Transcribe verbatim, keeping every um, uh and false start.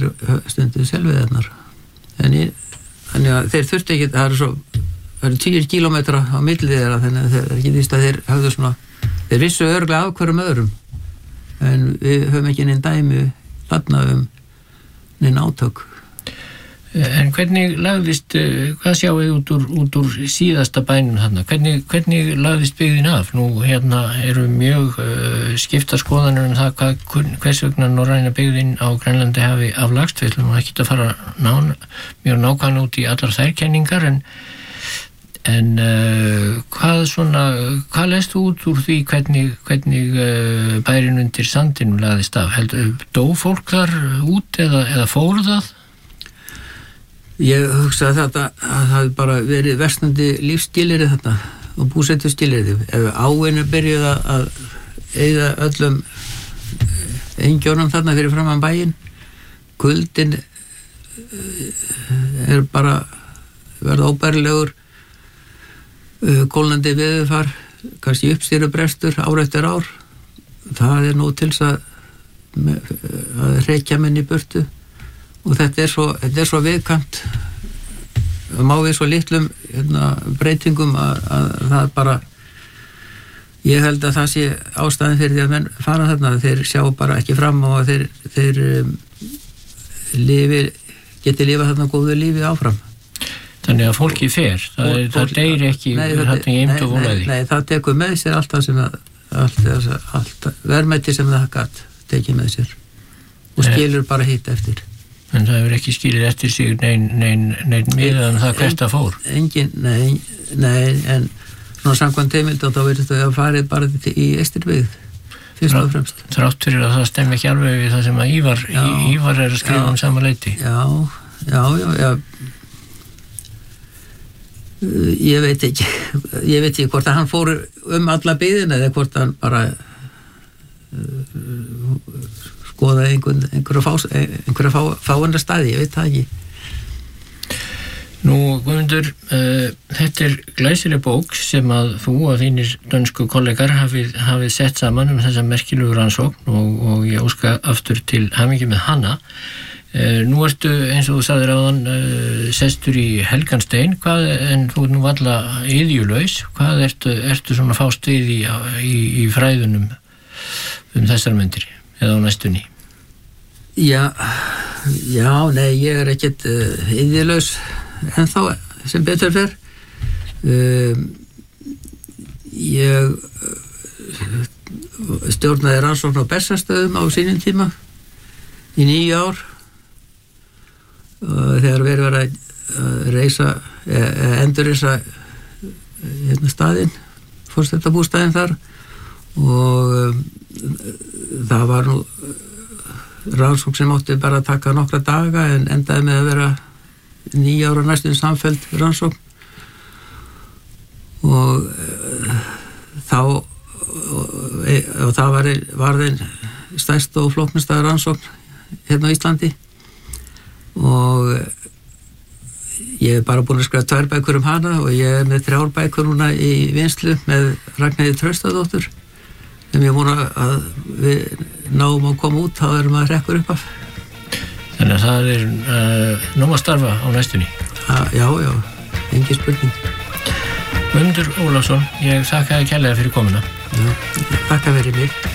þeir stundu selveiðarnar. En ég, þannig að þeir þurftu ekki, það eru svo, það eru tíu kílómetra á milli þeirra, þannig að þeir ekki víst að þeir höfðu svona, þeir vissu örugglega af hverjum öðrum, en við höfum ekki neinn dæmi þarna um neinn átök. En hvernig lagðist, hvað sjáum við út úr, út úr síðasta bænum þarna? Hvernig, hvernig lagðist byggðin af? Nú hérna eru mjög uh, skipta skoðanir um það hvað, hvers vegna norræna byggðin á Grænlandi hafi aflagst. Við ætlum ekki að fara nán, mjög nákvæmlega út í allar þær kenningar, en, en uh, hvað svona, hvað leist þú út úr því hvernig, hvernig uh, bærin undir sandinum lagðist af? Heldur, dó fólk þar út eða, eða fór það? Ég hugsa að þetta að það hafi bara verið versnandi lífsskilyrði þarna og búsettu skilyrði. Ef áinu byrjuð að eyða öllum engjónum þarna fyrir framan bæinn, kuldin er bara verða óbærilegur, kólnandi veðurfar, kannski uppstýrubrestur ár eftir ár. Það er nú til að, að hrekja menn í burtu. Og þetta er svo, þetta er svo viðkvæmt, má við svo litlum hérna, breytingum að, að það bara, ég held að það sé ástæðan fyrir því að menn fara þarna, þeir sjá bara ekki fram og þeir, þeir um, lifi, geti lifa þarna góðu lífi áfram. Þannig að fólki fer, það, og, er, það deyr ekki þarna í eimt og vonaði. Nei, nei, það tekur með sér allt það sem að, allt, allt verðmæti sem það gat tekið með sér og skilur bara hitt eftir. En það hefur ekki skilið eftir sig neinn nein, nein miðan það hvert það fór? Engin, nei, nei, en svona samkvæmt heimild og þá verður þau að farið bara í Eysturbyggð, fyrst og fremst. Þrátt fyrir að það stemmi ekki alveg við það sem að Ívar, já, Ívar er að skrifa já, um sama leyti. Já, já, já, já. Ég veit ekki, ég veit ekki hvort að hann fór um alla byggðina eða hvort hann bara uh, skoða einhvern, einhverja, fá, einhverja fá, fáanda staði, ég veit það ekki. Nú, Guðmundur, uh, þetta er glæsileg bók sem að þú og þínir dönsku kollegar hafið, hafið sett saman um þessa merkilegu rannsókn og, og ég óska aftur til hamingju með hana. Uh, nú ertu, eins og þú sagðir áðan, uh, sestur í Helganstein, hvað, en þú er nú alla iðjulaus, hvað ertu, ertu svona fást við í, í, í fræðunum um þessar myndir? Eða á næstunni? Já, já, nei, ég er ekkert uh, iðjulaus ennþá sem betur fer. Uh, ég uh, stjórnaði rannsókn á Bessastöðum á sínum tíma í níu ár og þegar verið var að uh, reisa, uh, endurreisa hérna staðinn, forsetabústaðinn þar og um, það var nú rannsókn sem átti bara að taka nokkra daga en endaði með að vera níu ára næstum samfelld rannsókn og uh, þá og, og það var, var þeim stærst og flóknasta rannsókn hérna á Íslandi og ég er bara búin að skrifa tvær bækur um hana og ég er með þrjár bækur núna í vinnslu með Ragnheiði Traustadóttur sem ég vona að við náum að koma út, þá erum að rekkur upp af. Þannig að það er uh, nóg að starfa á næstunni. A, já, já, engin spurning. Guðmundur Ólafsson, ég þakka þér kærlega fyrir komuna. Já, þakka fyrir mig.